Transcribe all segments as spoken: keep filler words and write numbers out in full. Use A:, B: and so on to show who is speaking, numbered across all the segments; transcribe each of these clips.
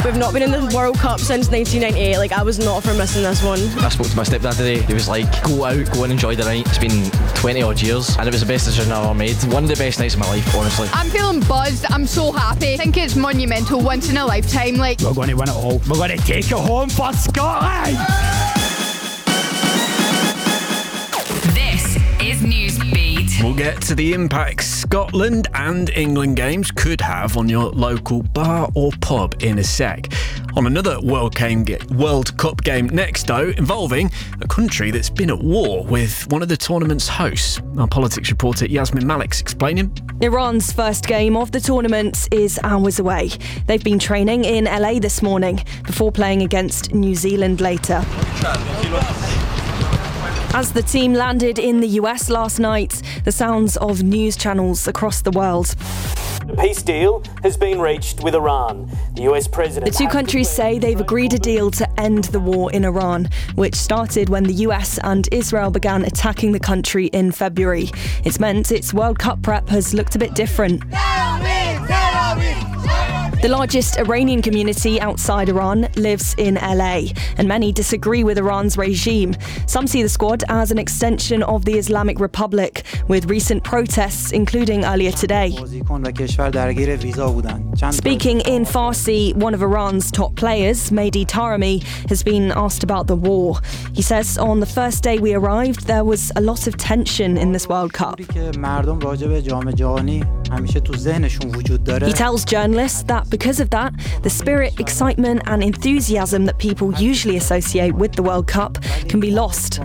A: We've not been in the World Cup since nineteen ninety-eight. Like, I was not for missing this one.
B: I spoke to my stepdad today. He was like, go out, go and enjoy the night. It's been twenty odd years and it was the best decision I've ever made. One of the best nights of my life, honestly.
C: I'm feeling buzzed. I'm so happy. I think it's monumental, once in a lifetime. Like,
D: we're going to win it all. We're going to take it home for Scotland.
E: This is Newsbeat.
F: We'll get to the impact Scotland and England games could have on your local bar or pub in a sec. On another World, game, World Cup game next, though, involving a country that's been at war with one of the tournament's hosts. Our politics reporter Yasmin Malik's explaining.
G: Iran's first game of the tournament is hours away. They've been training in L A this morning before playing against New Zealand later. As the team landed in the U S last night, the sounds of news channels across the world.
H: A peace deal has been reached with Iran. The U S president...
G: The two countries say they've agreed a deal to end the war in Iran, which started when the U S and Israel began attacking the country in February. It's meant its World Cup prep has looked a bit different. The largest Iranian community outside Iran lives in L A, and many disagree with Iran's regime. Some see the squad as an extension of the Islamic Republic, with recent protests including earlier today. Speaking in Farsi, one of Iran's top players, Mehdi Taremi, has been asked about the war. He says, on the first day we arrived, there was a lot of tension in this World Cup. He tells journalists that because of that, the spirit, excitement and enthusiasm that people usually associate with the World Cup can be lost.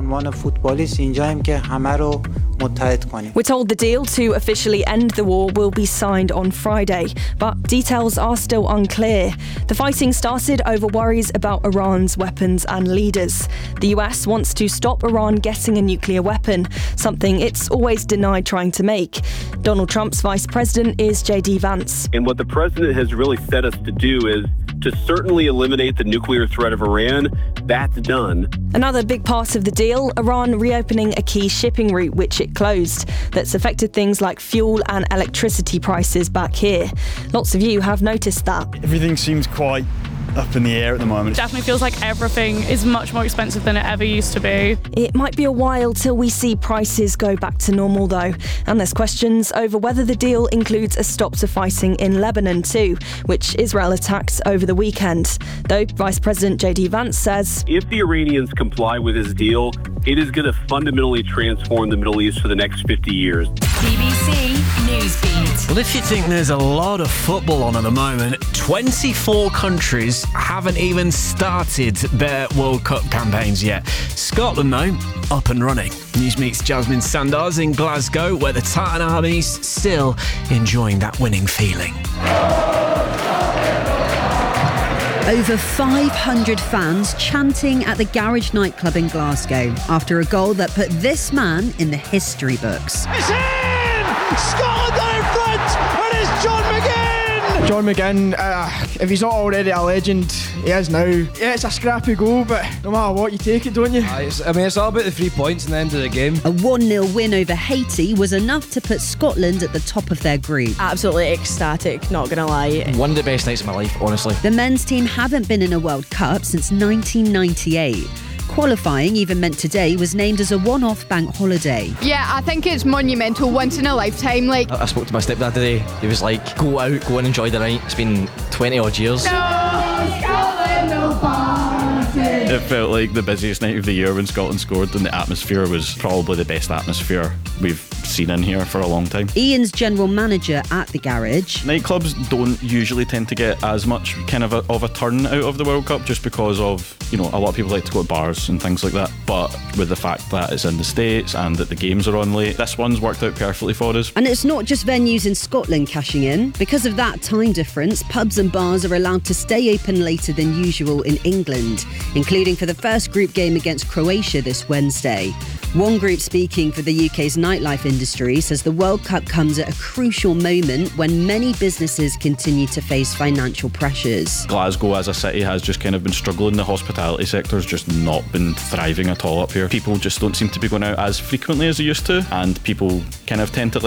G: We're told the deal to officially end the war will be signed on Friday, but details are still unclear. The fighting started over worries about Iran's weapons and leaders. The U S wants to stop Iran getting a nuclear weapon, something it's always denied trying to make. Donald Trump's vice president is J D Vance.
I: And what the president has really set us to do is to certainly eliminate the nuclear threat of Iran. That's done.
G: Another big part of the deal, Iran reopening a key shipping route which it closed, that's affected things like fuel and electricity prices back here. Lots of you have noticed that.
D: Everything seems quite up in the air at the moment.
J: It definitely feels like everything is much more expensive than it ever used to be.
G: It might be a while till we see prices go back to normal though, and there's questions over whether the deal includes a stop to fighting in Lebanon too, which Israel attacked over the weekend. Though Vice President J D Vance says,
I: if the Iranians comply with his deal, it is going to fundamentally transform the Middle East for the next fifty years.
E: B B C Newsbeat.
F: Well, if you think there's a lot of football on at the moment, twenty-four countries haven't even started their World Cup campaigns yet. Scotland, though, up and running. News meets Jasmine Sandars in Glasgow, where the Tartan Army's still enjoying that winning feeling.
K: Over five hundred fans chanting at the Garage nightclub in Glasgow after a goal that put this man in the history books.
L: It's in! Scotland are in front, and it's John McGinn!
M: John McGinn, uh, if he's not already a legend, he is now. Yeah, it's a scrappy goal, but no matter what, you take it, don't you?
N: Uh, it's, I mean, it's all about the three points in the end of the game.
K: A one nil win over Haiti was enough to put Scotland at the top of their group.
A: Absolutely ecstatic, not gonna lie.
B: One of the best nights of my life, honestly.
K: The men's team haven't been in a World Cup since nineteen ninety-eight. Qualifying, even meant today, was named as a one-off bank holiday.
C: Yeah, I think it's monumental, once in a lifetime. Like,
B: I, I spoke to my stepdad today. He was like, go out, go and enjoy the night. It's been twenty odd years.
L: No, Scotland, no party.
O: It felt like the busiest night of the year when Scotland scored, and the atmosphere was probably the best atmosphere we've seen in here for a long time.
K: Ian's general manager at the Garage.
O: Nightclubs don't usually tend to get as much kind of a, of a turn out of the World Cup just because of, you know, a lot of people like to go to bars and things like that. But with the fact that it's in the States and that the games are on late, this one's worked out perfectly for us.
K: And it's not just venues in Scotland cashing in. Because of that time difference, pubs and bars are allowed to stay open later than usual in England, including for the first group game against Croatia this Wednesday. One group speaking for the U K's nightlife industry says the World Cup comes at a crucial moment when many businesses continue to face financial pressures.
O: Glasgow as a city has just kind of been struggling. The hospitality sector's just not been thriving at all up here. People just don't seem to be going out as frequently as they used to, and people kind of tend to